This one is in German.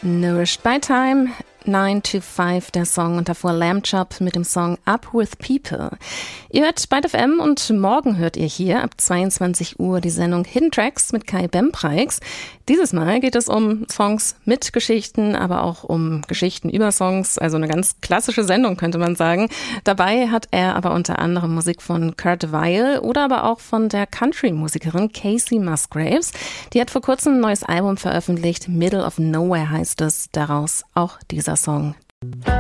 Nourished by Time, 9 to 5 der Song und davor Lamb Chop mit dem Song Up with People. Ihr hört Byte FM und morgen hört ihr hier ab 22 Uhr die Sendung Hidden Tracks mit Kai Bempreix. Dieses Mal geht es um Songs mit Geschichten, aber auch um Geschichten über Songs, also eine ganz klassische Sendung könnte man sagen. Dabei hat er aber unter anderem Musik von Kurt Weill oder aber auch von der Country-Musikerin Kacey Musgraves. Die hat vor kurzem ein neues Album veröffentlicht, Middle of Nowhere heißt es, daraus auch dieser Song.